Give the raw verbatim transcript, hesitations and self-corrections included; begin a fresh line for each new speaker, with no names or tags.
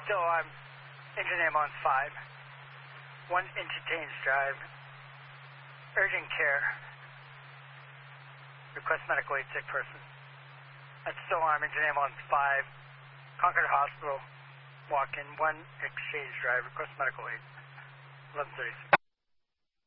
still on engine ambulance five. One Interchange Drive. Urgent care. Request medical aid, sick person. That's still on engine ambulance five. Concord Hospital. Walk in. One Exchange Drive. Request medical aid. eleven thirty-six.